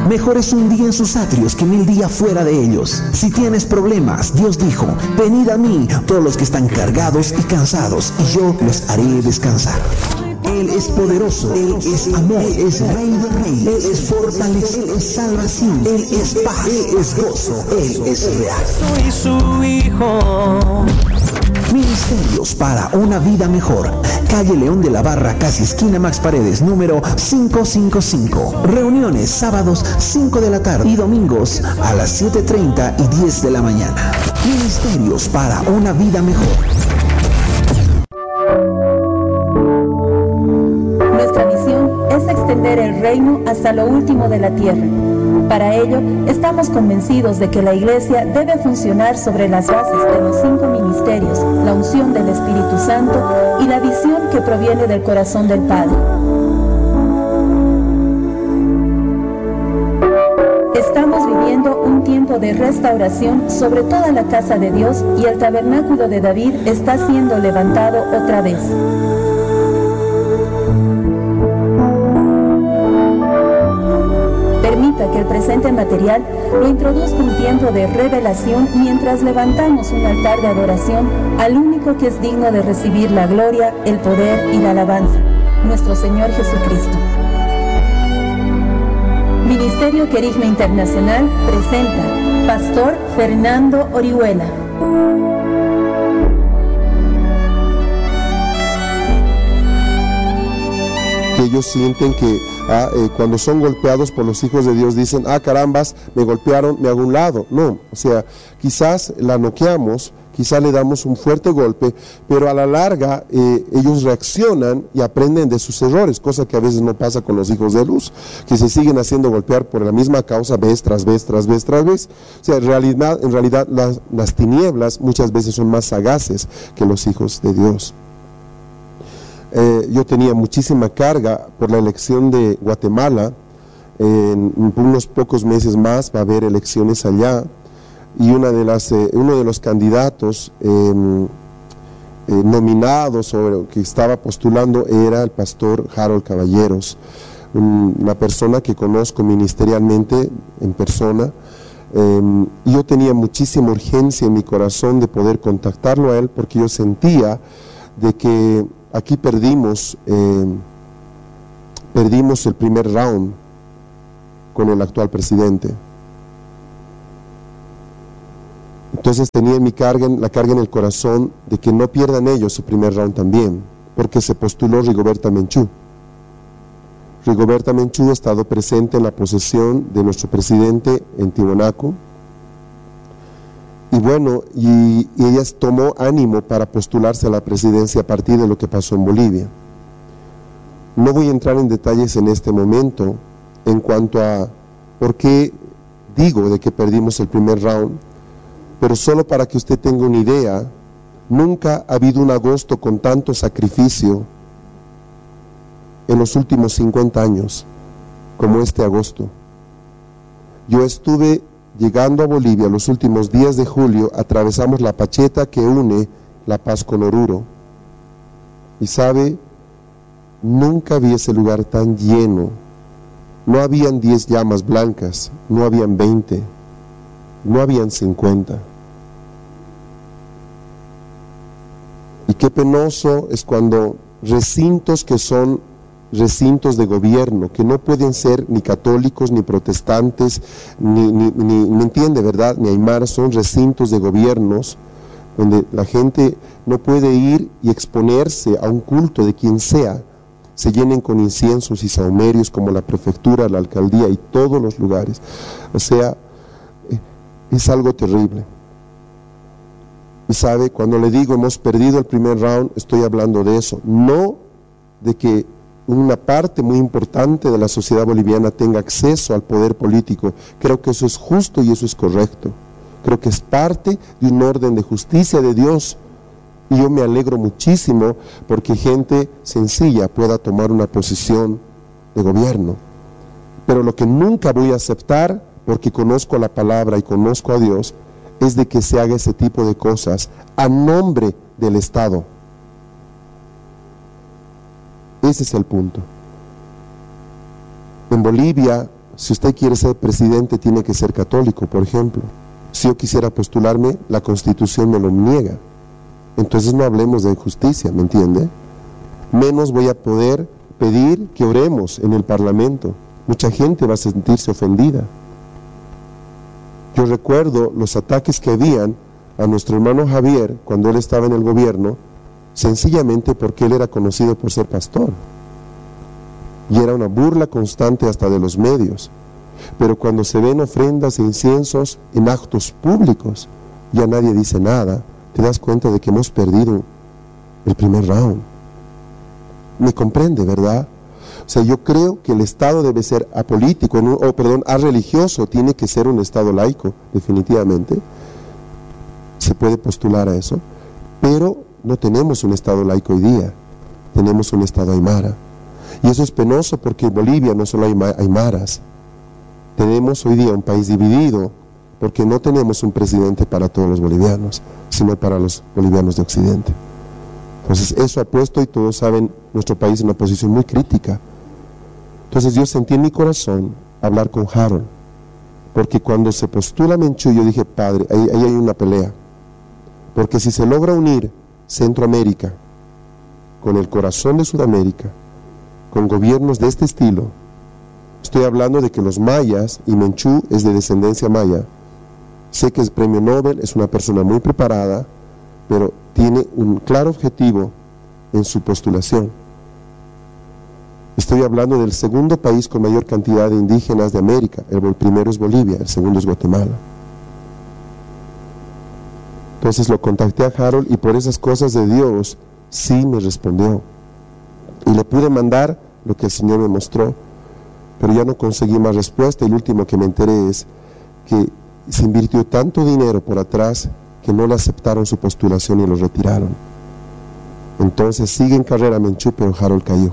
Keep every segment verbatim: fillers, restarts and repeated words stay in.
Mejor es un día en sus atrios que mil días fuera de ellos. Si tienes problemas, Dios dijo, venid a mí, todos los que están cargados y cansados, y yo los haré descansar. Él es poderoso, Él es amor, Él es Rey de Reyes, Él es fortaleza, Él es salvación, Él es paz, Él es gozo, Él es real. Soy su hijo. Ministerios para una vida mejor. Calle León de la Barra, casi esquina Max Paredes, número quinientos cincuenta y cinco. Reuniones sábados cinco de la tarde y domingos a las siete treinta y diez de la mañana. Ministerios para una vida mejor. Nuestra misión es extender el reino hasta lo último de la tierra. Para ello, estamos convencidos de que la Iglesia debe funcionar sobre las bases de los cinco ministerios, la unción del Espíritu Santo y la visión que proviene del corazón del Padre. Estamos viviendo un tiempo de restauración sobre toda la casa de Dios y el tabernáculo de David está siendo levantado otra vez. Permita que el presente material lo introduzca un tiempo de revelación mientras levantamos un altar de adoración al único que es digno de recibir la gloria, el poder y la alabanza, nuestro Señor Jesucristo. Ministerio Querigma Internacional presenta Pastor Fernando Orihuela. Que ellos sienten que ah, eh, cuando son golpeados por los hijos de Dios dicen, ah carambas, me golpearon, me hago un lado. No, o sea, quizás la noqueamos, quizás le damos un fuerte golpe, pero a la larga eh, ellos reaccionan y aprenden de sus errores, cosa que a veces no pasa con los hijos de luz, que se siguen haciendo golpear por la misma causa vez tras vez, tras vez, tras vez. O sea, en realidad, en realidad las, las tinieblas muchas veces son más sagaces que los hijos de Dios. Eh, yo tenía muchísima carga por la elección de Guatemala. En unos pocos meses más va a haber elecciones allá y una de las, eh, uno de los candidatos eh, eh, nominados o que estaba postulando era el pastor Harold Caballeros, un, una persona que conozco ministerialmente en persona. Eh, y yo tenía muchísima urgencia en mi corazón de poder contactarlo a él porque yo sentía de que aquí perdimos, eh, perdimos el primer round con el actual presidente. Entonces tenía mi carga, la carga en el corazón de que no pierdan ellos su primer round también, porque se postuló Rigoberta Menchú. Rigoberta Menchú ha estado presente en la posesión de nuestro presidente en Tiwanaku. Y bueno, y, y ella tomó ánimo para postularse a la presidencia a partir de lo que pasó en Bolivia. No voy a entrar en detalles en este momento en cuanto a por qué digo de que perdimos el primer round, pero solo para que usted tenga una idea, nunca ha habido un agosto con tanto sacrificio en los últimos cincuenta años como este agosto. Yo estuve llegando a Bolivia los últimos días de julio, atravesamos la Pacheta que une La Paz con Oruro. Y sabe, nunca vi ese lugar tan lleno. No habían diez llamas blancas, no habían veinte, no habían cincuenta. Y qué penoso es cuando recintos que son recintos de gobierno, que no pueden ser ni católicos, ni protestantes, ni, ni, ni ¿me entiende, verdad? Ni aymaras, son recintos de gobiernos donde la gente no puede ir y exponerse a un culto de quien sea, se llenen con inciensos y sahumerios como la prefectura, la alcaldía y todos los lugares. O sea, es algo terrible. Y sabe, cuando le digo hemos perdido el primer round, estoy hablando de eso, no de que una parte muy importante de la sociedad boliviana tenga acceso al poder político. Creo que eso es justo y eso es correcto. Creo que es parte de un orden de justicia de Dios. Y yo me alegro muchísimo porque gente sencilla pueda tomar una posición de gobierno. Pero lo que nunca voy a aceptar, porque conozco la palabra y conozco a Dios, es de que se haga ese tipo de cosas a nombre del Estado. Ese es el punto. En Bolivia si usted quiere ser presidente tiene que ser católico, por ejemplo. Si yo quisiera postularme, la Constitución me lo niega. Entonces no hablemos de justicia, ¿me entiende? Menos voy a poder pedir que oremos en el Parlamento. Mucha gente va a sentirse ofendida. Yo recuerdo los ataques que habían a nuestro hermano Javier cuando él estaba en el gobierno, sencillamente porque él era conocido por ser pastor. Y era una burla constante hasta de los medios. Pero cuando se ven ofrendas e inciensos en actos públicos, ya nadie dice nada. Te das cuenta de que hemos perdido el primer round. ¿Me comprende, verdad? O sea, yo creo que el Estado debe ser apolítico, o oh, perdón, arreligioso, tiene que ser un Estado laico, definitivamente. Se puede postular a eso, pero no tenemos un Estado laico hoy día, tenemos un Estado aymara. Y eso es penoso porque en Bolivia no solo hay aymaras, tenemos hoy día un país dividido, porque no tenemos un presidente para todos los bolivianos, sino para los bolivianos de Occidente. Entonces eso ha puesto, y todos saben, nuestro país en una posición muy crítica. Entonces yo sentí en mi corazón hablar con Harold, porque cuando se postula Menchú, yo dije, padre, ahí, ahí hay una pelea, porque si se logra unir Centroamérica con el corazón de Sudamérica, con gobiernos de este estilo, estoy hablando de que los mayas, y Menchú es de descendencia maya, sé que es premio Nobel, es una persona muy preparada, pero tiene un claro objetivo en su postulación. Estoy hablando del segundo país con mayor cantidad de indígenas de América. El primero es Bolivia, el segundo es Guatemala. Entonces lo contacté a Harold y por esas cosas de Dios sí me respondió. Y le pude mandar lo que el Señor me mostró, pero ya no conseguí más respuesta. Y lo último que me enteré es que se invirtió tanto dinero por atrás que no le aceptaron su postulación y lo retiraron. Entonces sigue en carrera Menchú, pero Harold cayó.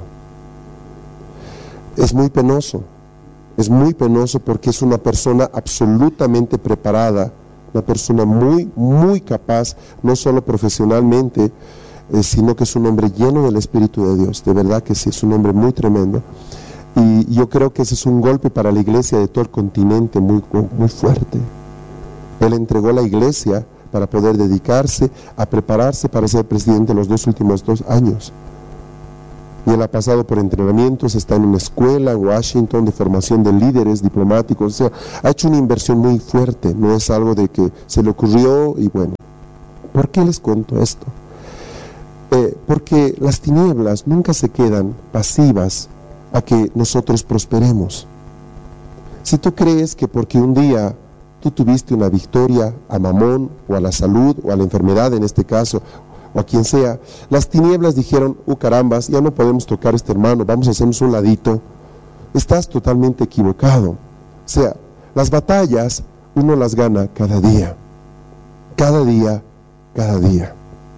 Es muy penoso, es muy penoso porque es una persona absolutamente preparada, una persona muy, muy capaz, no solo profesionalmente, eh, sino que es un hombre lleno del Espíritu de Dios. De verdad que sí, es un hombre muy tremendo. Y yo creo que ese es un golpe para la iglesia de todo el continente muy, muy fuerte. Él entregó la iglesia para poder dedicarse a prepararse para ser presidente los dos últimos dos años. Y él ha pasado por entrenamientos, está en una escuela en Washington de formación de líderes diplomáticos, o sea, ha hecho una inversión muy fuerte, no es algo de que se le ocurrió y bueno. ¿Por qué les cuento esto? Eh, porque las tinieblas nunca se quedan pasivas a que nosotros prosperemos. Si tú crees que porque un día tú tuviste una victoria a Mamón o a la salud o a la enfermedad en este caso, o a quien sea, las tinieblas dijeron, uh carambas, ya no podemos tocar a este hermano, vamos a hacernos un ladito, estás totalmente equivocado. O sea, las batallas uno las gana cada día, cada día, cada día.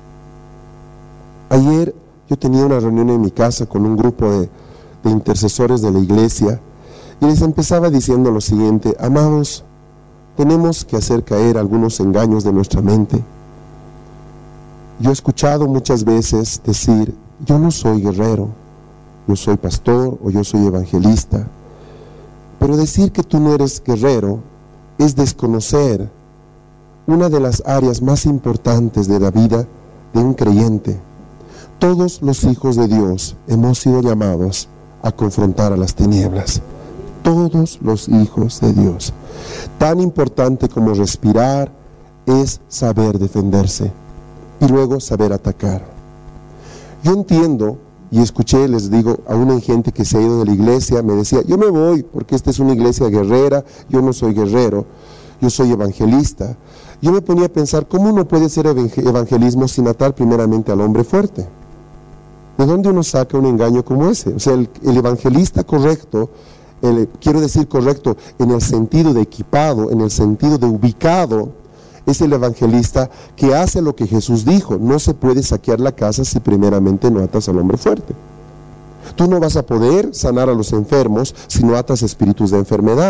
Ayer yo tenía una reunión en mi casa con un grupo de, de intercesores de la iglesia y les empezaba diciendo lo siguiente: amados, tenemos que hacer caer algunos engaños de nuestra mente. Yo he escuchado muchas veces decir, yo no soy guerrero, yo soy pastor o yo soy evangelista, pero decir que tú no eres guerrero es desconocer una de las áreas más importantes de la vida de un creyente. Todos los hijos de Dios hemos sido llamados a confrontar a las tinieblas. Todos los hijos de Dios. Tan importante como respirar es saber defenderse y luego saber atacar. Yo entiendo y escuché, les digo, a una gente que se ha ido de la iglesia, me decía, yo me voy porque esta es una iglesia guerrera, yo no soy guerrero, yo soy evangelista. Yo me ponía a pensar, ¿cómo uno puede hacer evangelismo sin atar primeramente al hombre fuerte? ¿De dónde uno saca un engaño como ese? O sea, el, el evangelista correcto, el, quiero decir correcto en el sentido de equipado, en el sentido de ubicado, es el evangelista que hace lo que Jesús dijo: no se puede saquear la casa si primeramente no atas al hombre fuerte. Tú no vas a poder sanar a los enfermos si no atas espíritus de enfermedad.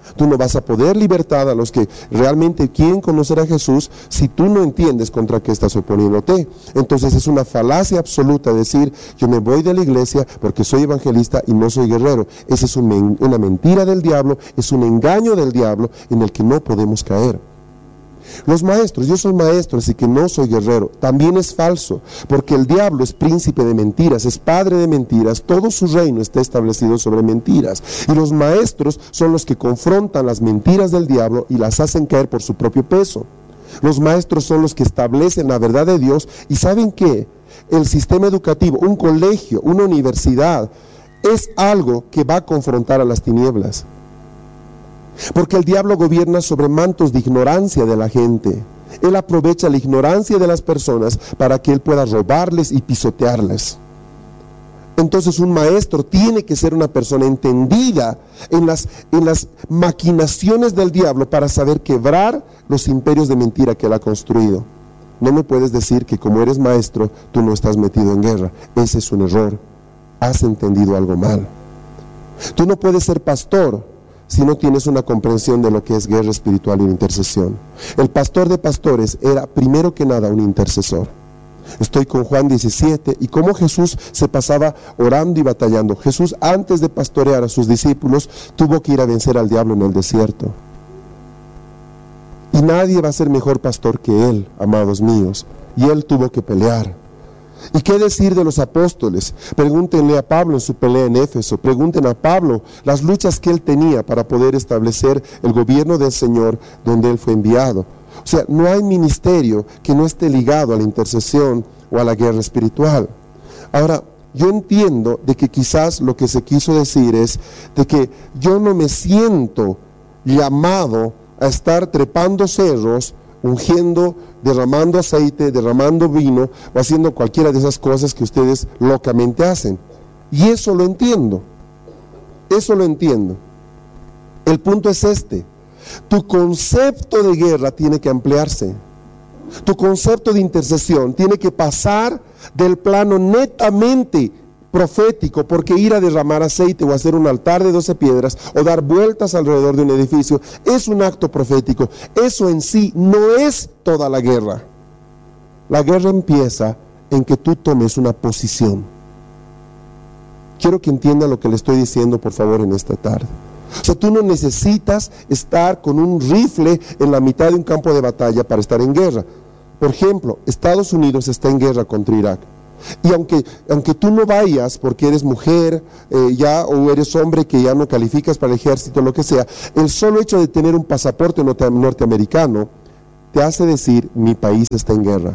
Tú no vas a poder libertar a los que realmente quieren conocer a Jesús si tú no entiendes contra qué estás oponiéndote. Entonces es una falacia absoluta decir, yo me voy de la iglesia porque soy evangelista y no soy guerrero. Esa es un, una mentira del diablo, es un engaño del diablo en el que no podemos caer. Los maestros, yo soy maestro, así que no soy guerrero, también es falso, porque el diablo es príncipe de mentiras, es padre de mentiras, todo su reino está establecido sobre mentiras, y los maestros son los que confrontan las mentiras del diablo y las hacen caer por su propio peso. Los maestros son los que establecen la verdad de Dios, y ¿saben qué? El sistema educativo, un colegio, una universidad, es algo que va a confrontar a las tinieblas. Porque el diablo gobierna sobre mantos de ignorancia de la gente. Él aprovecha la ignorancia de las personas para que él pueda robarles y pisotearles. Entonces un maestro tiene que ser una persona entendida en las, en las maquinaciones del diablo para saber quebrar los imperios de mentira que él ha construido. No me puedes decir que como eres maestro tú no estás metido en guerra. Ese es un error. Has entendido algo mal. Tú no puedes ser pastor si no tienes una comprensión de lo que es guerra espiritual y intercesión. El pastor de pastores era primero que nada un intercesor. Estoy con Juan diecisiete y cómo Jesús se pasaba orando y batallando. Jesús, antes de pastorear a sus discípulos, tuvo que ir a vencer al diablo en el desierto. Y nadie va a ser mejor pastor que él, amados míos. Y él tuvo que pelear. ¿Y qué decir de los apóstoles? Pregúntenle a Pablo en su pelea en Éfeso, pregunten a Pablo las luchas que él tenía para poder establecer el gobierno del Señor donde él fue enviado. O sea, no hay ministerio que no esté ligado a la intercesión o a la guerra espiritual. Ahora, yo entiendo de que quizás lo que se quiso decir es de que yo no me siento llamado a estar trepando cerros, ungiendo, derramando aceite, derramando vino o haciendo cualquiera de esas cosas que ustedes locamente hacen. Y eso lo entiendo, eso lo entiendo. El punto es este: tu concepto de guerra tiene que ampliarse. Tu concepto de intercesión tiene que pasar del plano netamente profético, porque ir a derramar aceite o hacer un altar de doce piedras o dar vueltas alrededor de un edificio es un acto profético. Eso en sí no es toda la guerra. La guerra empieza en que tú tomes una posición. Quiero que entiendan lo que le estoy diciendo, por favor, en esta tarde. O sea, tú no necesitas estar con un rifle en la mitad de un campo de batalla para estar en guerra. Por ejemplo, Estados Unidos está en guerra contra Irak. Y aunque, aunque tú no vayas porque eres mujer eh, ya o eres hombre que ya no calificas para el ejército, lo que sea, el solo hecho de tener un pasaporte norteamericano te hace decir, mi país está en guerra.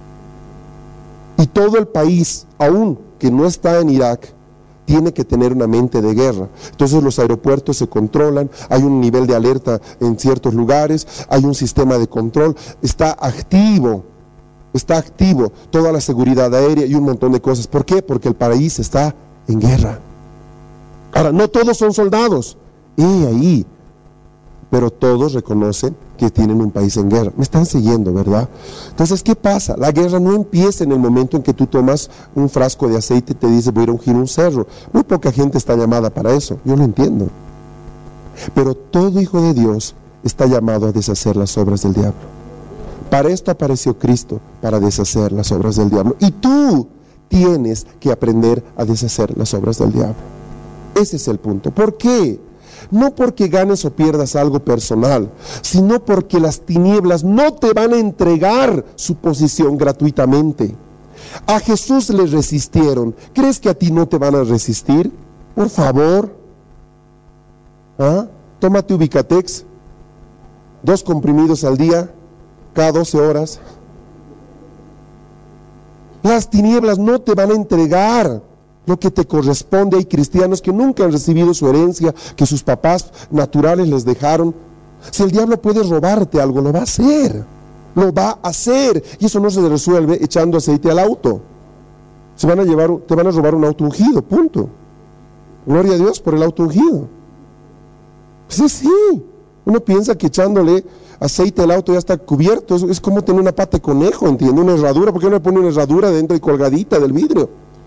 Y todo el país, aún que no está en Irak, tiene que tener una mente de guerra. Entonces los aeropuertos se controlan, hay un nivel de alerta en ciertos lugares, hay un sistema de control, está activo. Está activo toda la seguridad aérea y un montón de cosas. ¿Por qué? Porque el país está en guerra. Ahora, no todos son soldados, y ahí, pero todos reconocen que tienen un país en guerra. Me están siguiendo, ¿verdad? Entonces, ¿qué pasa? La guerra no empieza en el momento en que tú tomas un frasco de aceite y te dice voy a ir a ungir un cerro. Muy poca gente está llamada para eso, yo lo entiendo. Pero todo hijo de Dios está llamado a deshacer las obras del diablo. Para esto apareció Cristo, para deshacer las obras del diablo. Y tú tienes que aprender a deshacer las obras del diablo. Ese es el punto. ¿Por qué? No porque ganes o pierdas algo personal, sino porque las tinieblas no te van a entregar su posición gratuitamente. A Jesús le resistieron. ¿Crees que a ti no te van a resistir? Por favor. ¿Ah? Tómate Ubicatex, dos comprimidos al día, cada doce horas. Las tinieblas no te van a entregar lo que te corresponde. Hay cristianos que nunca han recibido su herencia, que sus papás naturales les dejaron. Si el diablo puede robarte algo, lo va a hacer. Lo va a hacer. Y eso no se resuelve echando aceite al auto. Se van a llevar, te van a robar un auto ungido, punto. Gloria a Dios por el auto ungido. Pues sí, uno piensa que echándole aceite al auto ya está cubierto. Es, es como tener una pata de conejo, entiende, una herradura. ¿Por qué no le pone una herradura dentro y colgadita del vidrio?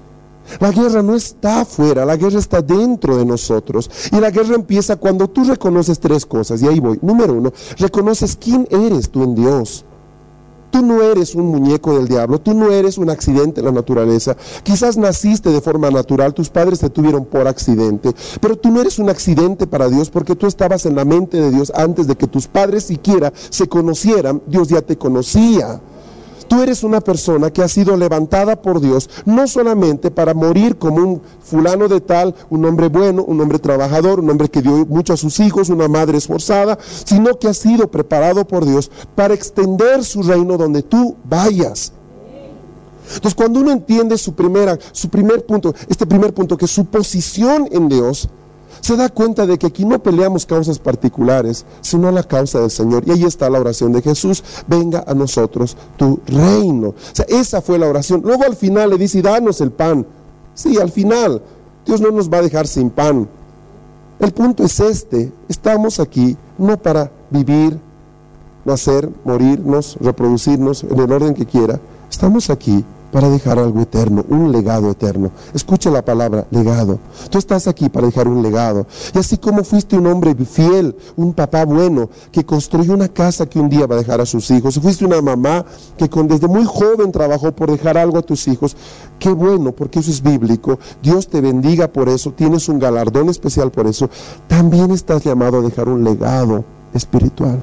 La guerra no está afuera, la guerra está dentro de nosotros. Y la guerra empieza cuando tú reconoces tres cosas, y ahí voy. Número uno, reconoces quién eres tú en Dios. Tú no eres un muñeco del diablo, tú no eres un accidente en la naturaleza. Quizás naciste de forma natural, tus padres te tuvieron por accidente, pero tú no eres un accidente para Dios, porque tú estabas en la mente de Dios antes de que tus padres siquiera se conocieran. Dios ya te conocía. Tú eres una persona que ha sido levantada por Dios, no solamente para morir como un fulano de tal, un hombre bueno, un hombre trabajador, un hombre que dio mucho a sus hijos, una madre esforzada, sino que ha sido preparado por Dios para extender su reino donde tú vayas. Entonces, cuando uno entiende su primera, su primer punto, este primer punto, que es su posición en Dios, se da cuenta de que aquí no peleamos causas particulares, sino la causa del Señor. Y ahí está la oración de Jesús: venga a nosotros tu reino. O sea, esa fue la oración. Luego al final le dice: danos el pan. Sí, al final, Dios no nos va a dejar sin pan. El punto es este: estamos aquí no para vivir, nacer, morirnos, reproducirnos en el orden que quiera. Estamos aquí para dejar algo eterno, un legado eterno. Escucha la palabra legado. Tú estás aquí para dejar un legado. Y así como fuiste un hombre fiel, un papá bueno, que construyó una casa que un día va a dejar a sus hijos, si fuiste una mamá que con, desde muy joven trabajó por dejar algo a tus hijos, qué bueno, porque eso es bíblico. Dios te bendiga por eso, tienes un galardón especial por eso. También estás llamado a dejar un legado espiritual.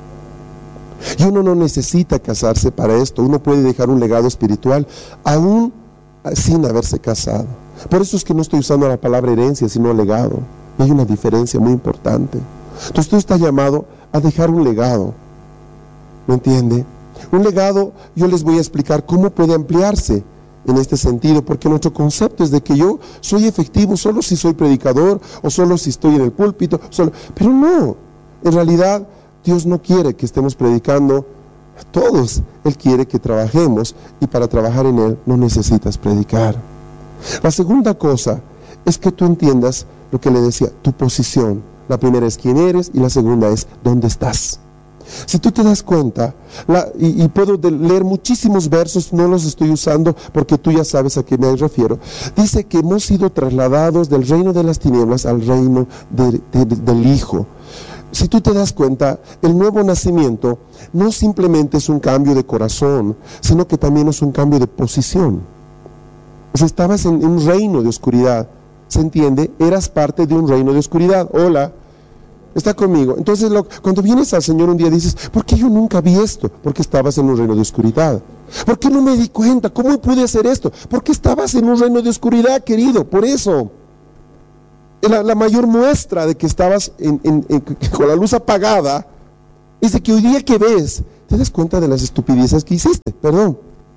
Y uno no necesita casarse para esto. Uno puede dejar un legado espiritual aún sin haberse casado. Por eso es que no estoy usando la palabra herencia, sino legado. Hay una diferencia muy importante. Entonces tú estás llamado a dejar un legado. ¿Me entiende? Un legado, yo les voy a explicar cómo puede ampliarse en este sentido, porque nuestro concepto es de que yo soy efectivo solo si soy predicador o solo si estoy en el púlpito, solo. Pero no, en realidad Dios no quiere que estemos predicando a todos. Él quiere que trabajemos, y para trabajar en Él no necesitas predicar. La segunda cosa es que tú entiendas lo que le decía, tu posición. La primera es quién eres, y la segunda es dónde estás. Si tú te das cuenta, la, y, y puedo de, leer muchísimos versos, no los estoy usando porque tú ya sabes a qué me refiero. Dice que hemos sido trasladados del reino de las tinieblas al reino de, de, de, del Hijo. Si tú te das cuenta, el nuevo nacimiento no simplemente es un cambio de corazón, sino que también es un cambio de posición. O sea, estabas en, en un reino de oscuridad, ¿se entiende? Eras parte de un reino de oscuridad. Hola, está conmigo. Entonces, lo, cuando vienes al Señor un día dices: ¿por qué yo nunca vi esto? Porque estabas en un reino de oscuridad. ¿Por qué no me di cuenta? ¿Cómo pude hacer esto? Porque estabas en un reino de oscuridad, querido. Por eso. La, la mayor muestra de que estabas en, en, en, con la luz apagada es de que hoy día que ves, te das cuenta de las estupideces que hiciste, perdón.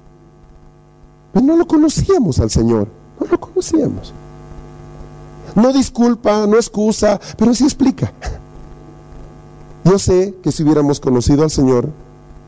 Pero no lo conocíamos al Señor, no lo conocíamos. No disculpa, no excusa, pero sí explica. Yo sé que si hubiéramos conocido al Señor un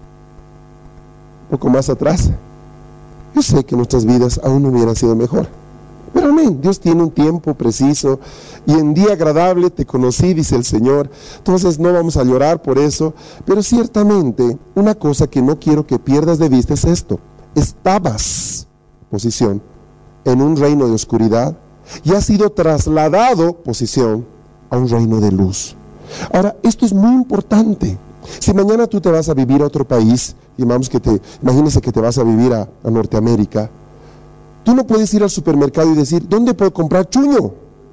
poco más atrás, yo sé que nuestras vidas aún hubieran sido mejor. Pero amén, Dios tiene un tiempo preciso, y en día agradable te conocí, dice el Señor. Entonces no vamos a llorar por eso, pero ciertamente una cosa que no quiero que pierdas de vista es esto: estabas, posición, en un reino de oscuridad, y has sido trasladado, posición, a un reino de luz. Ahora, esto es muy importante. Si mañana tú te vas a vivir a otro país, y vamos que te, imagínese que te vas a vivir a, a Norteamérica, tú no puedes ir al supermercado y decir: ¿dónde puedo comprar chuño?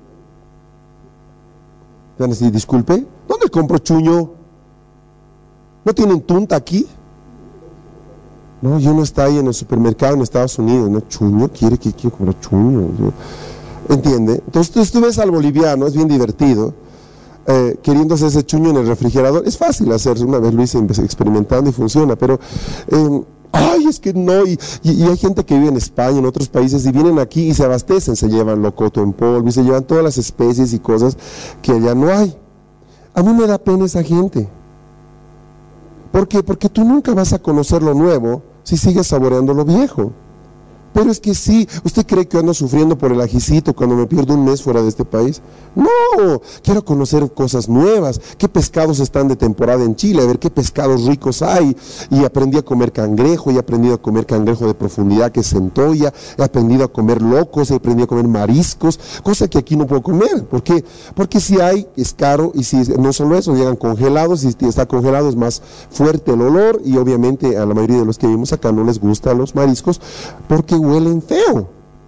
Te van a decir: disculpe, ¿dónde compro chuño? ¿No tienen tunta aquí? No, yo no está ahí en el supermercado en Estados Unidos. No, chuño, quiere que quiero comprar chuño. ¿Entiende? Entonces tú ves al boliviano, es bien divertido, eh, queriendo hacer ese chuño en el refrigerador. Es fácil hacerse, una vez lo hice experimentando y funciona, pero eh, ay, es que no, y, y, y hay gente que vive en España, en otros países, y vienen aquí y se abastecen, se llevan locoto en polvo y se llevan todas las especies y cosas que allá no hay. A mí me da pena esa gente. ¿Por qué? Porque tú nunca vas a conocer lo nuevo si sigues saboreando lo viejo. Pero es que sí, ¿usted cree que ando sufriendo por el ajicito cuando me pierdo un mes fuera de este país? No, quiero conocer cosas nuevas, qué pescados están de temporada en Chile, a ver qué pescados ricos hay. Y aprendí a comer cangrejo, y he aprendido a comer cangrejo de profundidad que es centolla, he aprendido a comer locos, he aprendido a comer mariscos, cosa que aquí no puedo comer. ¿Por qué? Porque si hay, es caro, y si no solo eso, llegan congelados, y si está congelado es más fuerte el olor, y obviamente a la mayoría de los que vivimos acá no les gustan los mariscos, porque huelen feo.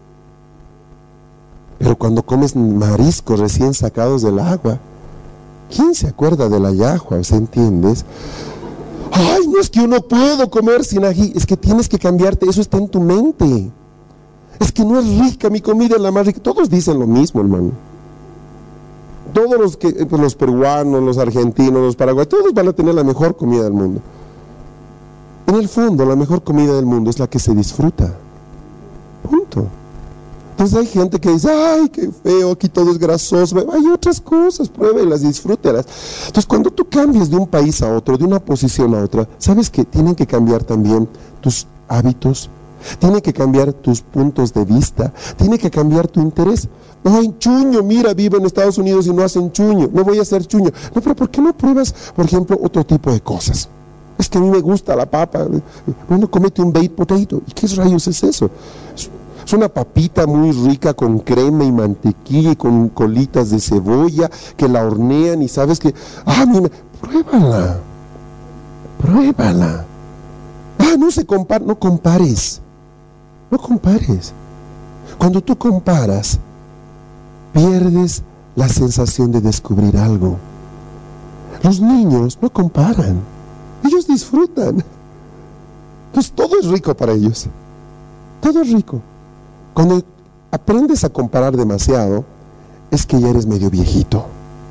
Pero cuando comes mariscos recién sacados del agua, ¿quién se acuerda de la yahua? ¿Se entiendes? Ay, no es que yo no puedo comer sin ají. Es que tienes que cambiarte, eso está en tu mente. Es que no es rica, mi comida es la más rica. Todos dicen lo mismo, hermano. Todos los, que, pues los peruanos, los argentinos, los paraguayos, todos van a tener la mejor comida del mundo. En el fondo, la mejor comida del mundo es la que se disfruta. Punto. Entonces hay gente que dice, ay, qué feo, aquí todo es grasoso. Hay otras cosas, pruébelas, disfrútelas. Entonces cuando tú cambias de un país a otro, de una posición a otra, ¿sabes que tienen que cambiar también tus hábitos? Tienen que cambiar tus puntos de vista, tiene que cambiar tu interés. No, en chuño, mira, vivo en Estados Unidos y no hacen chuño, no voy a hacer chuño. No, pero ¿por qué no pruebas, por ejemplo, otro tipo de cosas? Es que a mí me gusta la papa. Bueno, comete un baked potato. ¿Y qué rayos es eso? Es una papita muy rica con crema y mantequilla y con colitas de cebolla que la hornean y sabes que, ah, mira, pruébala, pruébala. Ah, no se compara, no compares, no compares. Cuando tú comparas, pierdes la sensación de descubrir algo. Los niños no comparan, ellos disfrutan. Pues todo es rico para ellos, todo es rico. Cuando aprendes a comparar demasiado, es que ya eres medio viejito.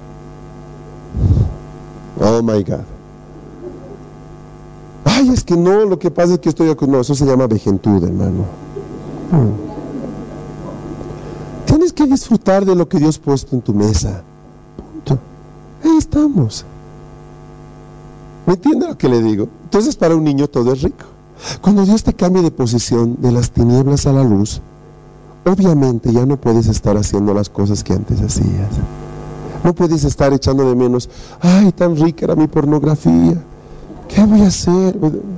Oh my God. Ay, es que no, lo que pasa es que estoy... No, eso se llama vejentud, hermano. Hmm. Tienes que disfrutar de lo que Dios ha puesto en tu mesa. Punto. Ahí estamos. ¿Me entiende lo que le digo? Entonces para un niño todo es rico. Cuando Dios te cambia de posición de las tinieblas a la luz, obviamente ya no puedes estar haciendo las cosas que antes hacías. No puedes estar echando de menos, ay, tan rica era mi pornografía, ¿qué voy a hacer?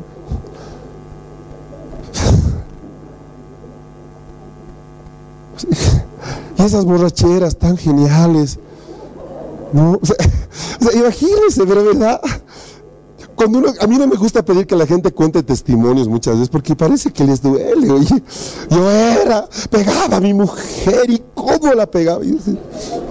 Y esas borracheras tan geniales, ¿no? O sea, o sea, imagínense, pero verdad, cuando uno, a mí no me gusta pedir que la gente cuente testimonios muchas veces porque parece que les duele. Oye, yo era, pegaba a mi mujer y cómo la pegaba. Yo, sí,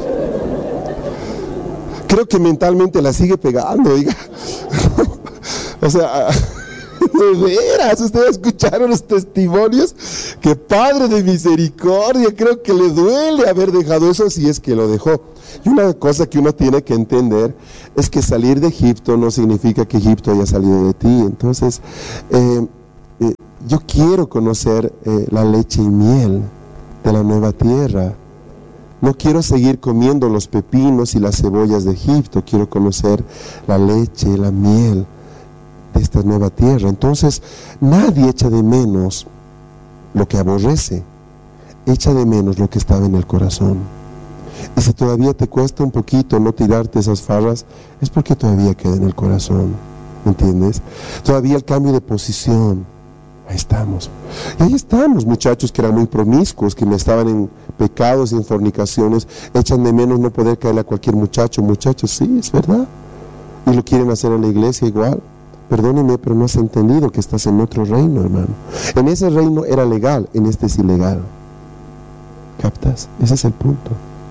creo que mentalmente la sigue pegando, oiga. O sea, de veras, ustedes escucharon los testimonios, que Padre de misericordia, creo que le duele haber dejado eso si es que lo dejó. Y una cosa que uno tiene que entender es que salir de Egipto no significa que Egipto haya salido de ti. Entonces, eh, eh, yo quiero conocer eh, la leche y miel de la nueva tierra. No quiero seguir comiendo los pepinos y las cebollas de Egipto, quiero conocer la leche, la miel de esta nueva tierra. Entonces, nadie echa de menos lo que aborrece, echa de menos lo que estaba en el corazón. Y si todavía te cuesta un poquito no tirarte esas farras, es porque todavía queda en el corazón, ¿me entiendes? Todavía el cambio de posición, ahí estamos. Y ahí estamos, muchachos que eran muy promiscuos, que me estaban en pecados y en fornicaciones, echan de menos no poder caerle a cualquier muchacho. Muchachos, sí, es verdad. Y lo quieren hacer en la iglesia igual. Perdóneme, pero no has entendido que estás en otro reino, hermano. En ese reino era legal, en este es ilegal. ¿Captas? Ese es el punto.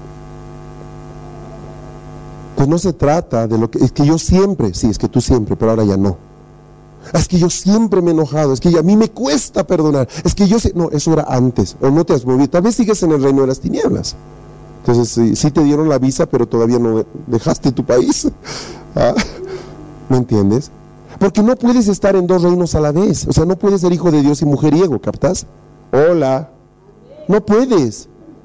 Pues no se trata de lo que... Es que yo siempre, sí, es que tú siempre, pero ahora ya no. Es que yo siempre me he enojado, es que a mí me cuesta perdonar. Es que yo sé... No, eso era antes, o no te has movido. Tal vez sigues en el reino de las tinieblas. Entonces, sí, sí te dieron la visa, pero todavía no dejaste tu país. ¿Ah? ¿Me entiendes? Porque no puedes estar en dos reinos a la vez. O sea, no puedes ser hijo de Dios y mujeriego, ¿captas? Hola. No puedes.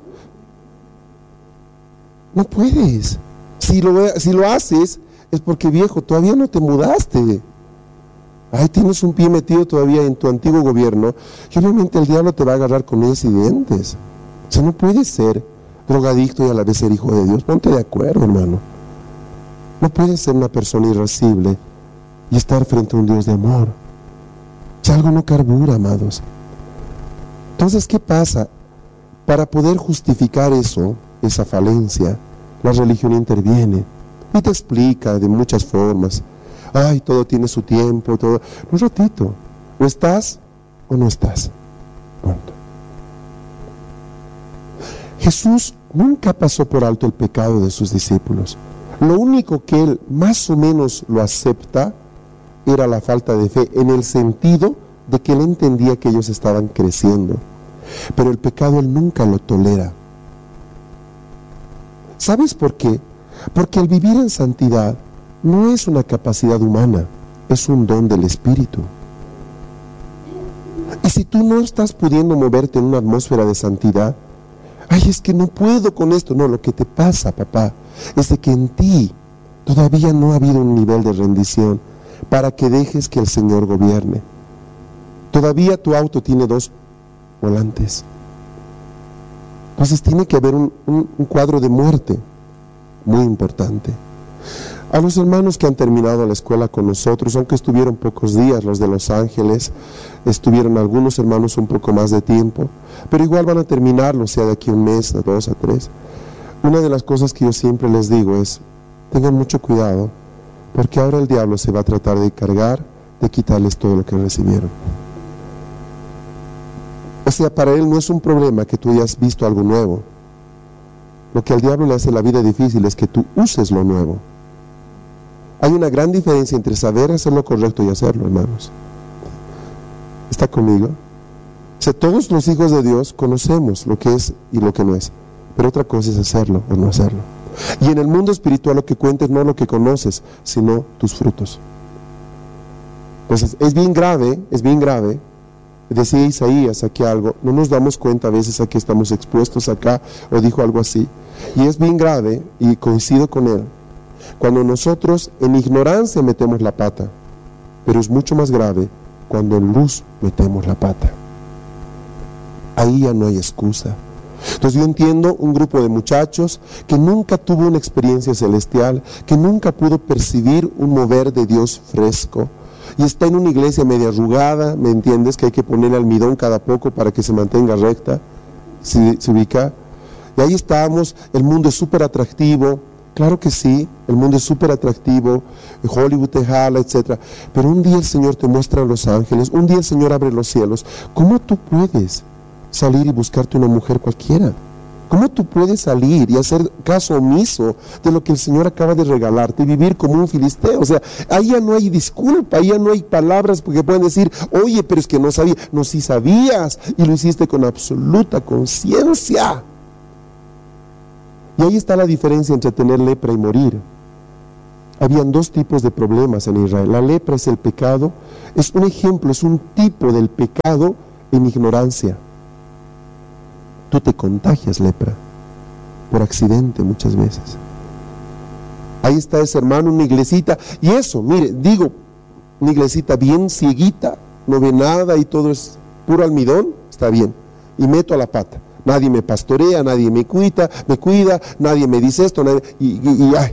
No puedes. Si lo, si lo haces, es porque, viejo, todavía no te mudaste. Ay, tienes un pie metido todavía en tu antiguo gobierno y obviamente el diablo te va a agarrar con uñas y dientes. O sea, no puedes ser drogadicto y a la vez ser hijo de Dios. Ponte de acuerdo, hermano. No puedes ser una persona irascible y estar frente a un Dios de amor. Si algo no carbura, amados. Entonces, ¿qué pasa? Para poder justificar eso, esa falencia, la religión interviene y te explica de muchas formas. Ay, todo tiene su tiempo, todo. Un ratito. ¿O estás o no estás? Punto. Jesús nunca pasó por alto el pecado de sus discípulos. Lo único que él más o menos lo acepta era la falta de fe, en el sentido de que él entendía que ellos estaban creciendo. Pero el pecado él nunca lo tolera. ¿Sabes por qué? Porque el vivir en santidad no es una capacidad humana, es un don del Espíritu. Y si tú no estás pudiendo moverte en una atmósfera de santidad, ay, es que no puedo con esto. No, lo que te pasa, papá, es de que en ti todavía no ha habido un nivel de rendición para que dejes que el Señor gobierne. Todavía tu auto tiene dos volantes. Entonces tiene que haber un, un, un cuadro de muerte muy importante. A los hermanos que han terminado la escuela con nosotros, aunque estuvieron pocos días, los de Los Ángeles, estuvieron algunos hermanos un poco más de tiempo, pero igual van a terminarlo, sea de aquí un mes, a dos, a tres. Una de las cosas que yo siempre les digo es, tengan mucho cuidado, porque ahora el diablo se va a tratar de cargar, de quitarles todo lo que recibieron. O sea, para él no es un problema que tú hayas visto algo nuevo. Lo que al diablo le hace la vida difícil es que tú uses lo nuevo. Hay una gran diferencia entre saber hacer lo correcto y hacerlo, hermanos. ¿Está conmigo? O sea, todos los hijos de Dios conocemos lo que es y lo que no es, pero otra cosa es hacerlo o no hacerlo. Y en el mundo espiritual lo que cuenta es no lo que conoces, sino tus frutos. Entonces, es bien grave, es bien grave. Decía Isaías aquí algo, no nos damos cuenta a veces a que estamos expuestos acá, o dijo algo así. Y es bien grave, y coincido con él, cuando nosotros en ignorancia metemos la pata, pero es mucho más grave cuando en luz metemos la pata. Ahí ya no hay excusa. Entonces yo entiendo un grupo de muchachos que nunca tuvo una experiencia celestial, que nunca pudo percibir un mover de Dios fresco, y está en una iglesia media arrugada, ¿me entiendes? Que hay que ponerle almidón cada poco para que se mantenga recta, ¿se, se ubica? Y ahí estamos, el mundo es súper atractivo. Claro que sí, el mundo es súper atractivo, Hollywood te jala, etcétera. Pero un día el Señor te muestra a los ángeles, un día el Señor abre los cielos. ¿Cómo tú puedes salir y buscarte una mujer cualquiera? ¿Cómo tú puedes salir y hacer caso omiso de lo que el Señor acaba de regalarte y vivir como un filisteo? O sea, ahí ya no hay disculpa, ahí ya no hay palabras porque pueden decir, oye, pero es que no sabía. No, sí sabías y lo hiciste con absoluta conciencia. Y ahí está la diferencia entre tener lepra y morir. Habían dos tipos de problemas en Israel. La lepra es el pecado, es un ejemplo, es un tipo del pecado en ignorancia. Tú te contagias lepra, por accidente muchas veces. Ahí está ese hermano, una iglesita, y eso, mire, digo, una iglesita bien cieguita, no ve nada y todo es puro almidón, está bien, y meto a la pata. Nadie me pastorea, nadie me cuida, me cuida, nadie me dice esto, nadie, y, y, y ay.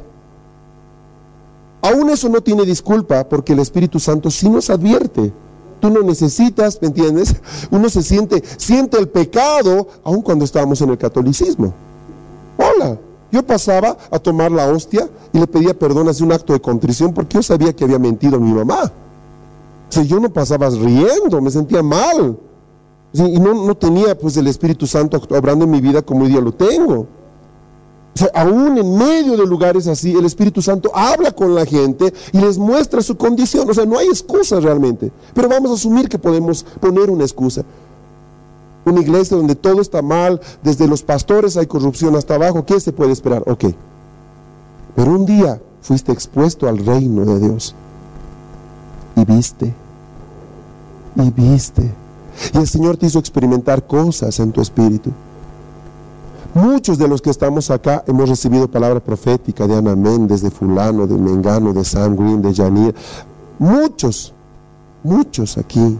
Aún eso no tiene disculpa, porque el Espíritu Santo sí nos advierte. Tú no necesitas, ¿me entiendes? Uno se siente, siente el pecado, aun cuando estábamos en el catolicismo. Hola, yo pasaba a tomar la hostia y le pedía perdón, hacía un acto de contrición, porque yo sabía que había mentido a mi mamá. O sea, yo no pasaba riendo, me sentía mal. Sí, y no, no tenía pues el Espíritu Santo obrando en mi vida como hoy día lo tengo. O sea, aún en medio de lugares así, el Espíritu Santo habla con la gente y les muestra su condición. O sea, no hay excusa realmente. Pero vamos a asumir que podemos poner una excusa. Una iglesia donde todo está mal, desde los pastores hay corrupción hasta abajo, ¿qué se puede esperar? Ok. Pero un día fuiste expuesto al reino de Dios. Y viste. Y viste. Y el Señor te hizo experimentar cosas en tu espíritu. Muchos de los que estamos acá hemos recibido palabra profética de Ana Méndez, de fulano, de Mengano, de Sam Green, de Yanir. Muchos. muchos aquí.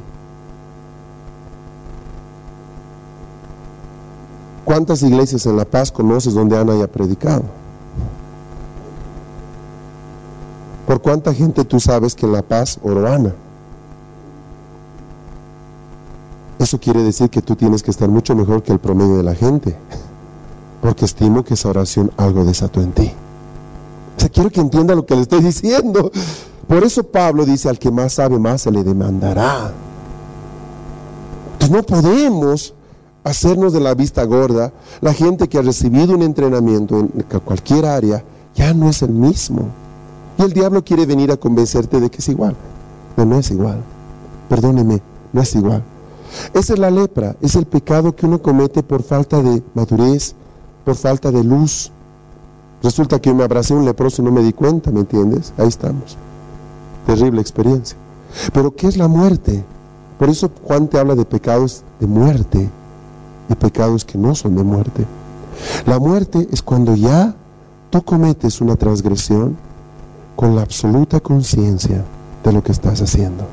¿Cuántas iglesias en La Paz conoces donde Ana haya predicado? ¿Por cuánta gente tú sabes que en La Paz oró Ana? Eso quiere decir que tú tienes que estar mucho mejor que el promedio de la gente, porque estimo que esa oración algo desató en ti. O sea, quiero que entienda lo que le estoy diciendo. Por eso Pablo dice, al que más sabe, más se le demandará. Entonces no podemos hacernos de la vista gorda. La gente que ha recibido un entrenamiento en cualquier área ya no es el mismo. Y el diablo quiere venir a convencerte de que es igual. No, no es igual. Perdóneme, no es igual. Esa es la lepra, es el pecado que uno comete por falta de madurez, por falta de luz. Resulta que yo me abracé a un leproso y no me di cuenta, ¿me entiendes? Ahí estamos. Terrible experiencia. Pero ¿qué es la muerte? Por eso Juan te habla de pecados de muerte y pecados que no son de muerte. La muerte es cuando ya tú cometes una transgresión con la absoluta conciencia de lo que estás haciendo.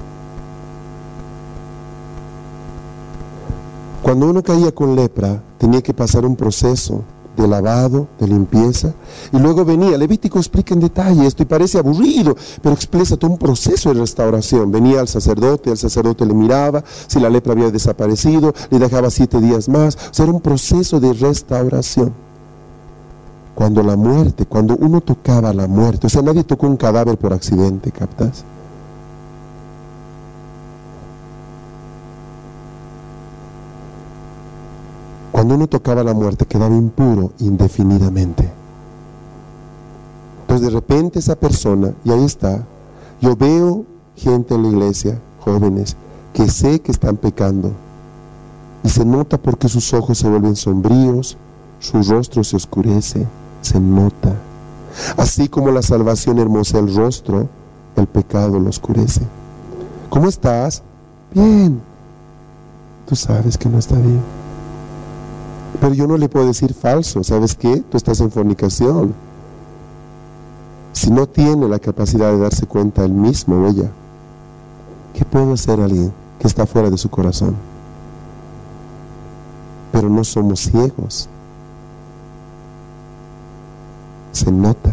Cuando uno caía con lepra, tenía que pasar un proceso de lavado, de limpieza, y luego venía, Levítico explica en detalle esto, y parece aburrido, pero expresa todo un proceso de restauración. Venía al sacerdote, el sacerdote le miraba, si la lepra había desaparecido, le dejaba siete días más, o sea, era un proceso de restauración. Cuando la muerte, cuando uno tocaba la muerte, o sea, nadie tocó un cadáver por accidente, ¿captas? Cuando uno tocaba la muerte quedaba impuro indefinidamente. Entonces de repente esa persona, y ahí está, yo veo gente en la iglesia, jóvenes, que sé que están pecando, y se nota porque sus ojos se vuelven sombríos, su rostro se oscurece, se nota. Así como la salvación hermosa el rostro, el pecado lo oscurece. ¿Cómo estás? Bien. Tú sabes que no está bien. Pero yo no le puedo decir falso. ¿Sabes qué? Tú estás en fornicación. Si no tiene la capacidad de darse cuenta él mismo o ella, ¿qué puede hacer alguien que está fuera de su corazón? Pero no somos ciegos. Se nota.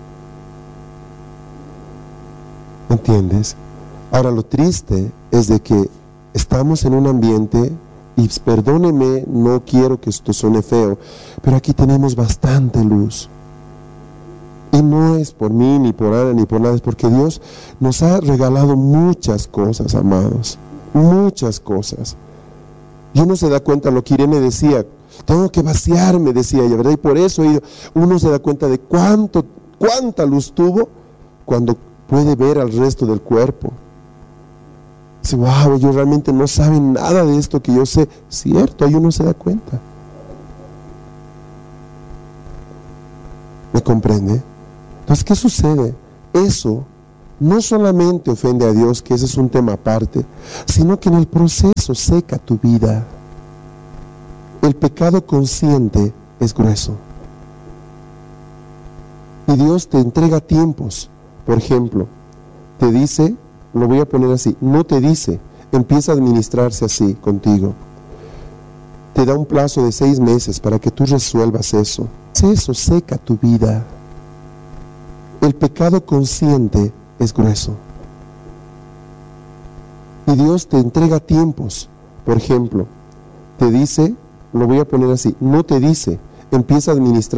¿Entiendes? Ahora lo triste es de que estamos en un ambiente, y perdóneme, no quiero que esto suene feo, pero aquí tenemos bastante luz. Y no es por mí, ni por Ana, ni por nada, es porque Dios nos ha regalado muchas cosas, amados. Muchas cosas. Y uno se da cuenta, lo que Irene decía, tengo que vaciarme, decía ella, ¿verdad? Y por eso uno se da cuenta de cuánto, cuánta luz tuvo cuando puede ver al resto del cuerpo. Dice, wow, ellos realmente no saben nada de esto que yo sé. Cierto, ahí uno se da cuenta. ¿Me comprende? Entonces, ¿qué sucede? Eso no solamente ofende a Dios, que ese es un tema aparte, sino que en el proceso seca tu vida. El pecado consciente es grueso. Y Dios te entrega tiempos. Por ejemplo, te dice, lo voy a poner así, no te dice, empieza a administrarse así contigo. Te da un plazo de seis meses para que tú resuelvas eso. Eso seca tu vida. El pecado consciente es grueso. Y Dios te entrega tiempos. Por ejemplo, te dice, lo voy a poner así, no te dice, empieza a administrar